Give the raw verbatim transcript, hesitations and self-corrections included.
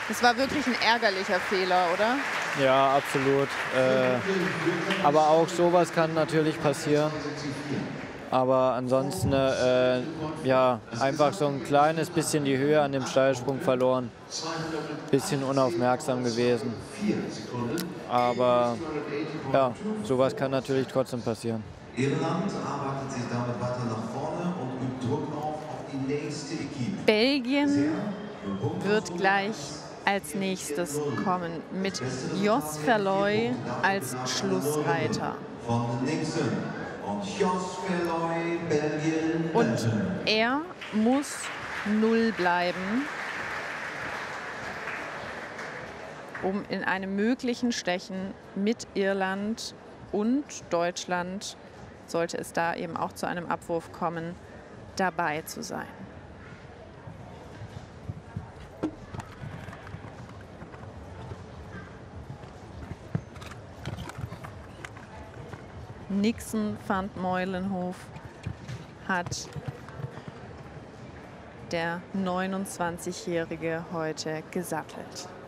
Das war wirklich ein ärgerlicher Fehler, oder? Ja, absolut. Äh, aber auch sowas kann natürlich passieren. Aber ansonsten, äh, ja, einfach so ein kleines bisschen die Höhe an dem Steilsprung verloren. Bisschen unaufmerksam gewesen. Aber ja, sowas kann natürlich trotzdem passieren. Irland arbeitet sich damit weiter nach vorne und übt Druck auf auf die nächste Equipe. Belgien wird gleich als nächstes kommen mit Jos Verlooy als Schlussreiter. Von Nixon und Jos Verlooy, Belgien. Und er muss null bleiben, um in einem möglichen Stechen mit Irland und Deutschland, sollte es da eben auch zu einem Abwurf kommen, dabei zu sein. Nixon van Meulenhof hat der neunundzwanzigjährige heute gesattelt.